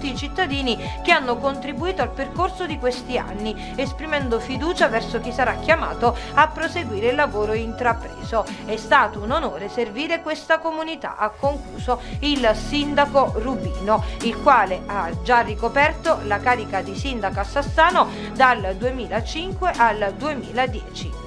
tutti i cittadini che hanno contribuito al percorso di questi anni, esprimendo fiducia verso chi sarà chiamato a proseguire il lavoro intrapreso. È stato un onore servire questa comunità, ha concluso il sindaco Rubino, il quale ha già ricoperto la carica di sindaco a Sassano dal 2005 al 2010.